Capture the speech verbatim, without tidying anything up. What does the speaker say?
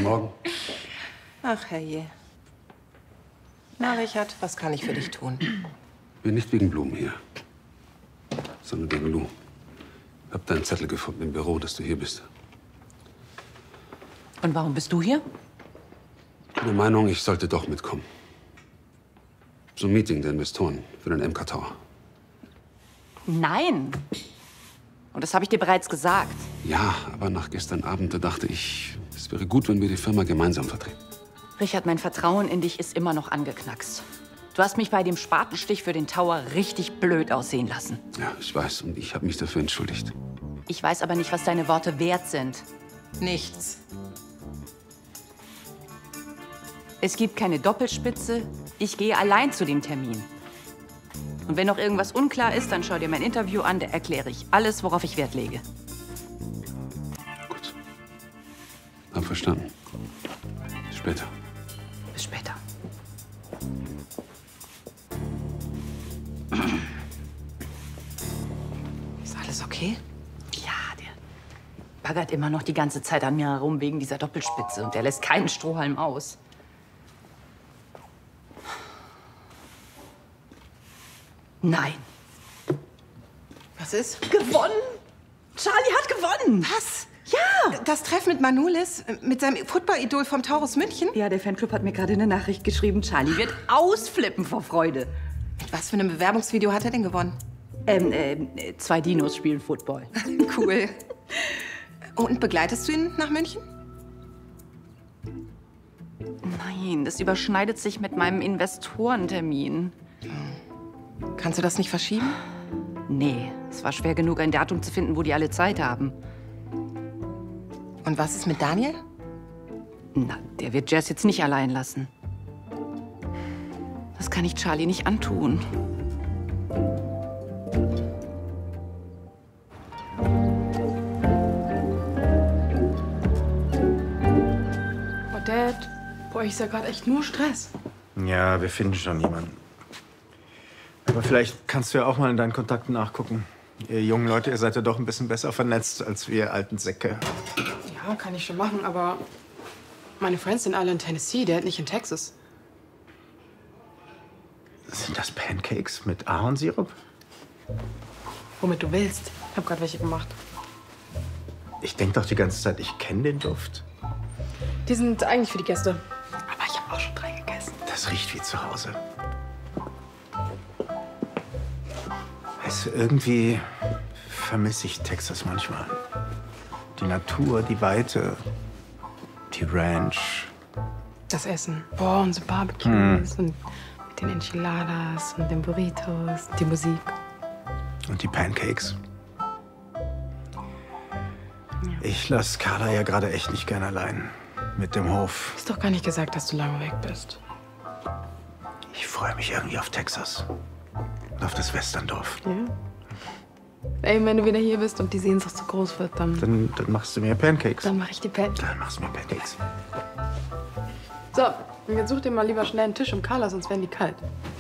Morgen. Ach, herrje. Na, Richard, was kann ich für dich tun? Ich bin nicht wegen Blumen hier, sondern wegen Lou. Ich hab deinen Zettel gefunden im Büro, dass du hier bist. Und warum bist du hier? Ich bin der Meinung, ich sollte doch mitkommen. So ein Meeting der Investoren für den M K Tower. Nein. Und das habe ich dir bereits gesagt. Ja, aber nach gestern Abend, da dachte ich, es wäre gut, wenn wir die Firma gemeinsam vertreten. Richard, mein Vertrauen in dich ist immer noch angeknackst. Du hast mich bei dem Spatenstich für den Tower richtig blöd aussehen lassen. Ja, ich weiß und ich habe mich dafür entschuldigt. Ich weiß aber nicht, was deine Worte wert sind. Nichts. Es gibt keine Doppelspitze. Ich gehe allein zu dem Termin. Und wenn noch irgendwas unklar ist, dann schau dir mein Interview an. Da erkläre ich alles, worauf ich Wert lege. Gut. Hab verstanden. Bis später. Bis später. Ist alles okay? Ja, der baggert immer noch die ganze Zeit an mir herum wegen dieser Doppelspitze. Und der lässt keinen Strohhalm aus. Nein. Was ist? Gewonnen! Charlie hat gewonnen! Was? Ja! Das Treffen mit Manulis, mit seinem Football-Idol vom Taurus München? Ja, der Fanclub hat mir gerade eine Nachricht geschrieben. Charlie wird ausflippen vor Freude. Mit was für einem Bewerbungsvideo hat er denn gewonnen? Ähm, äh, zwei Dinos spielen Football. Cool. Und begleitest du ihn nach München? Nein, das überschneidet sich mit meinem Investorentermin. Kannst du das nicht verschieben? Nee, es war schwer genug, ein Datum zu finden, wo die alle Zeit haben. Und was ist mit Daniel? Na, der wird Jess jetzt nicht allein lassen. Das kann ich Charlie nicht antun. Oh, Dad, bei euch ist ja gerade echt nur Stress. Ja, wir finden schon jemanden. Aber vielleicht kannst du ja auch mal in deinen Kontakten nachgucken. Ihr jungen Leute, ihr seid ja doch ein bisschen besser vernetzt als wir alten Säcke. Ja, kann ich schon machen, aber meine Friends sind alle in Tennessee, der nicht in Texas. Sind das Pancakes mit Ahornsirup? Womit du willst. Ich hab gerade welche gemacht. Ich denk doch die ganze Zeit, ich kenne den Duft. Die sind eigentlich für die Gäste. Aber ich habe auch schon drei gegessen. Das riecht wie zu Hause. Weißt du, irgendwie vermisse ich Texas manchmal. Die Natur, die Weite, die Ranch. Das Essen. Boah, und so Barbecues Hm. und mit den Enchiladas und den Burritos, die Musik. Und die Pancakes. Ich lasse Carla ja gerade echt nicht gern allein. Mit dem Hof. Ist doch gar nicht gesagt, dass du lange weg bist. Ich freue mich irgendwie auf Texas. Und auf das Westerndorf. Ja? Ey, wenn du wieder hier bist und die Sehnsucht so groß wird, dann... Dann, dann machst du mir Pancakes. Dann mache ich die Pancakes. Dann machst du mir Pancakes. So, und jetzt such dir mal lieber schnell einen Tisch im Carla, sonst werden die kalt.